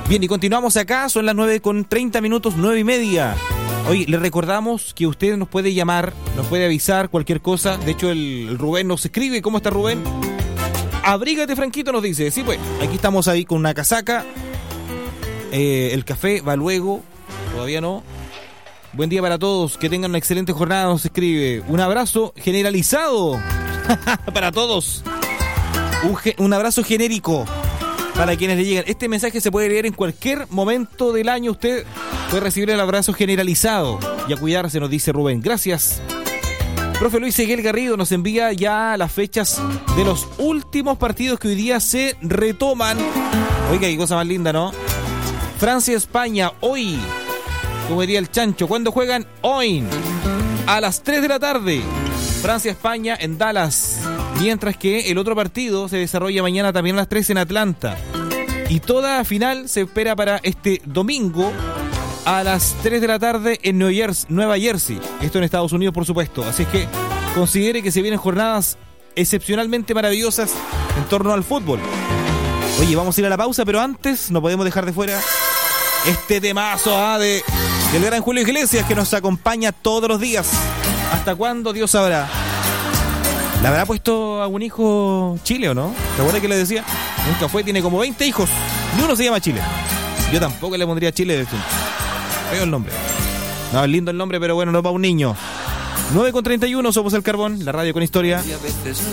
Bien, y continuamos acá, son las 9:30, 9:30. Oye, le recordamos que usted nos puede llamar, nos puede avisar cualquier cosa. De hecho, el Rubén nos escribe. ¿Cómo está, Rubén? Abrígate, Franquito, nos dice. Sí, pues, aquí estamos ahí con una casaca. El café va luego, todavía no. Buen día para todos, que tengan una excelente jornada, nos escribe. Un abrazo generalizado para todos. Un abrazo genérico para quienes le llegan. Este mensaje se puede leer en cualquier momento del año. Usted puede recibir el abrazo generalizado. Y a cuidarse, nos dice Rubén. Gracias. Profe Luis Seguel Garrido nos envía ya las fechas de los últimos partidos que hoy día se retoman. Oiga, qué cosa más linda, ¿no? Francia-España, hoy. Como diría el chancho, ¿cuándo juegan? Hoy. A las 3 de la tarde. Francia-España en Dallas. Mientras que el otro partido se desarrolla mañana también a las 3 en Atlanta. Y toda final se espera para este domingo a las 3 de la tarde en Nueva Jersey. Esto en Estados Unidos, por supuesto. Así es que considere que se vienen jornadas excepcionalmente maravillosas en torno al fútbol. Oye, vamos a ir a la pausa, pero antes no podemos dejar de fuera este temazo del gran Julio Iglesias, que nos acompaña todos los días. ¿Hasta cuándo? Dios sabrá. ¿Le habrá puesto a un hijo Chile o no? ¿Te acuerdas que le decía? Nunca fue, tiene como 20 hijos. Ni uno se llama Chile. Yo tampoco le pondría Chile de feo el nombre. No, es lindo el nombre, pero bueno, no para un niño. 9:31, somos El Carbón, la radio con historia.